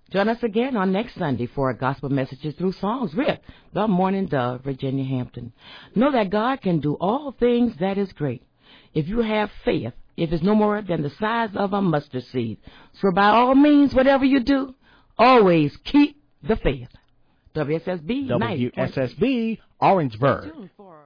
Join us again on next Sunday for Gospel Messages Through Songs with the Morning Dove, Virginia Hampton. Know that God can do all things that is great. If you have faith, if it's no more than the size of a mustard seed. So by all means, whatever you do, always keep the faith. WSSB, WSSB, Orangeburg.